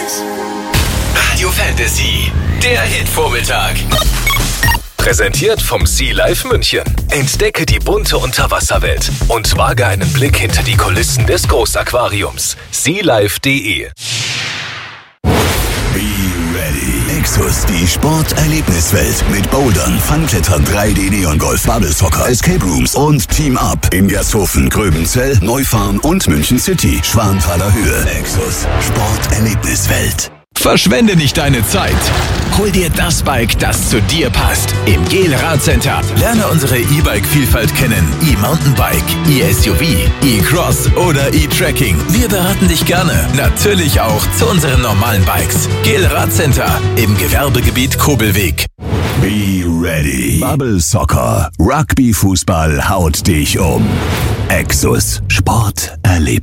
Radio Fantasy, der Hitvormittag. Präsentiert vom Sea Life München. Entdecke die bunte Unterwasserwelt und wage einen Blick hinter die Kulissen des Großaquariums. SeaLife.de. Be ready. Nexus, die Sporterlebniswelt mit Bouldern, Funklettern, 3D-Neon-Golf, Bubble Soccer, Escape Rooms und Team Up in Gersthofen, Gröbenzell, Neufahren und München City, Schwanthaler Höhe. Nexus, Sporterlebniswelt. Verschwende nicht deine Zeit. Hol dir das Bike, das zu dir passt. Im GEL Radcenter. Lerne unsere E-Bike-Vielfalt kennen. E-Mountainbike, E-SUV, E-Cross oder E-Trekking. Wir beraten dich gerne. Natürlich auch zu unseren normalen Bikes. GEL Radcenter im Gewerbegebiet Kobelweg. Be ready. Bubble Soccer, Rugby-Fußball haut dich um. Exus, Sporterlebnis.